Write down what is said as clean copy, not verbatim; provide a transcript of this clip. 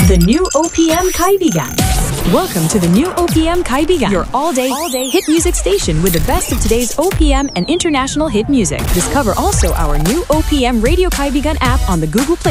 The new OPM Kaibigan. Welcome to the new OPM Kaibigan, your all-day hit music station with the best of today's OPM and international hit music. Discover also our new OPM Radio Kaibigan app on the Google Play